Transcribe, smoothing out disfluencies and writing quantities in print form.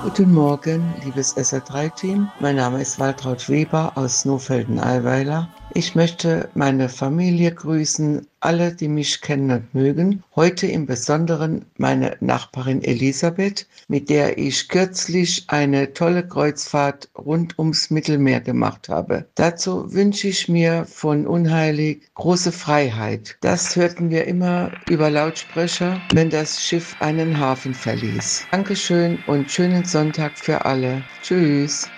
Guten Morgen, liebes SR3-Team. Mein Name ist Waltraud Weber aus Nofelden-Allweiler. Ich möchte meine Familie grüßen, alle, die mich kennen und mögen. Heute im Besonderen meine Nachbarin Elisabeth, mit der ich kürzlich eine tolle Kreuzfahrt rund ums Mittelmeer gemacht habe. Dazu wünsche ich mir von Unheilig große Freiheit. Das hörten wir immer über Lautsprecher, wenn das Schiff einen Hafen verließ. Dankeschön und schönen Sonntag für alle. Tschüss.